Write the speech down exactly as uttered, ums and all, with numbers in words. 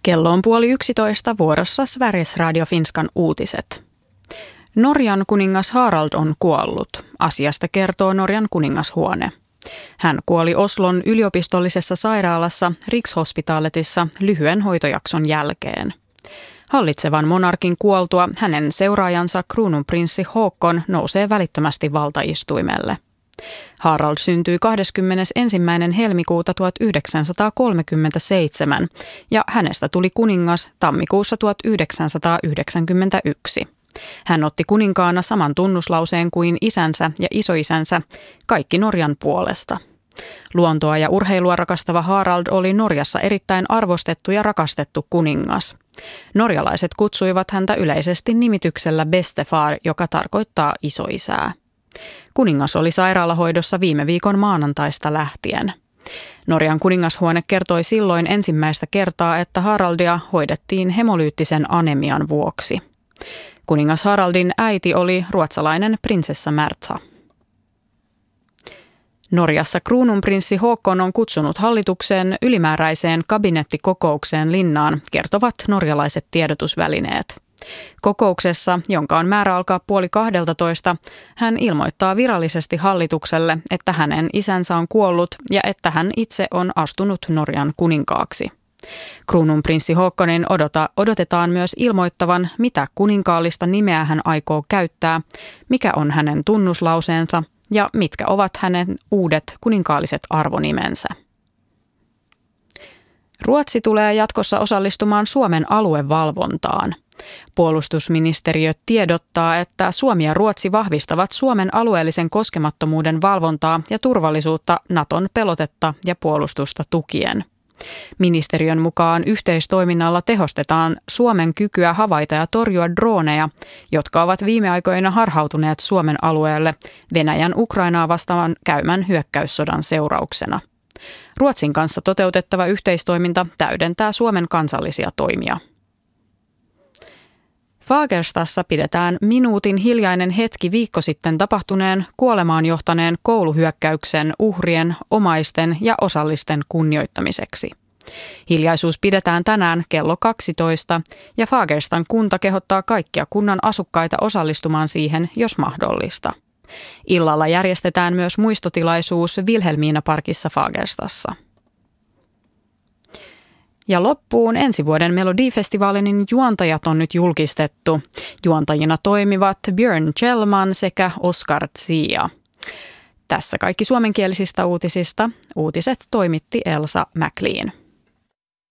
Kello on puoli yksitoista, vuorossa Sveriges Radio Finskan uutiset. Norjan kuningas Harald on kuollut. Asiasta kertoo Norjan kuningashuone. Hän kuoli Oslon yliopistollisessa sairaalassa Rikshospitaletissa lyhyen hoitojakson jälkeen. Hallitsevan monarkin kuoltua hänen seuraajansa kruununprinssi Håkon nousee välittömästi valtaistuimelle. Harald syntyi kahdeskymmenesensimmäinen helmikuuta tuhatyhdeksänsataakolmekymmentäseitsemän ja hänestä tuli kuningas tammikuussa tuhatyhdeksänsataayhdeksänkymmentäyksi. Hän otti kuninkaana saman tunnuslauseen kuin isänsä ja isoisänsä, kaikki Norjan puolesta. Luontoa ja urheilua rakastava Harald oli Norjassa erittäin arvostettu ja rakastettu kuningas. Norjalaiset kutsuivat häntä yleisesti nimityksellä Bestefar, joka tarkoittaa isoisää. Kuningas oli sairaalahoidossa viime viikon maanantaista lähtien. Norjan kuningashuone kertoi silloin ensimmäistä kertaa, että Haraldia hoidettiin hemolyyttisen anemian vuoksi. Kuningas Haraldin äiti oli ruotsalainen prinsessa Märtha. Norjassa kruununprinssi Håkon on kutsunut hallituksen ylimääräiseen kabinettikokoukseen linnaan, kertovat norjalaiset tiedotusvälineet. Kokouksessa, jonka on määrä alkaa puoli kahdeltatoista, hän ilmoittaa virallisesti hallitukselle, että hänen isänsä on kuollut ja että hän itse on astunut Norjan kuninkaaksi. Kruununprinssi Håkonin odota, odotetaan myös ilmoittavan, mitä kuninkaallista nimeä hän aikoo käyttää, mikä on hänen tunnuslauseensa ja mitkä ovat hänen uudet kuninkaalliset arvonimensä. Ruotsi tulee jatkossa osallistumaan Suomen aluevalvontaan. Puolustusministeriö tiedottaa, että Suomi ja Ruotsi vahvistavat Suomen alueellisen koskemattomuuden valvontaa ja turvallisuutta Naton pelotetta ja puolustusta tukien. Ministeriön mukaan yhteistoiminnalla tehostetaan Suomen kykyä havaita ja torjua drooneja, jotka ovat viime aikoina harhautuneet Suomen alueelle Venäjän Ukrainaa vastaan käymän hyökkäyssodan seurauksena. Ruotsin kanssa toteutettava yhteistoiminta täydentää Suomen kansallisia toimia. Fagerstassa pidetään minuutin hiljainen hetki viikko sitten tapahtuneen kuolemaan johtaneen kouluhyökkäyksen uhrien, omaisten ja osallisten kunnioittamiseksi. Hiljaisuus pidetään tänään kello kaksitoista ja Fagerstan kunta kehottaa kaikkia kunnan asukkaita osallistumaan siihen, jos mahdollista. Illalla järjestetään myös muistotilaisuus Vilhelmiina-parkissa Fagerstassa. Ja loppuun ensi vuoden Melodifestivaalin juontajat on nyt julkistettu. Juontajina toimivat Björn Kjellman sekä Oscar Zia. Tässä kaikki suomenkielisistä uutisista. Uutiset toimitti Elsa McLean.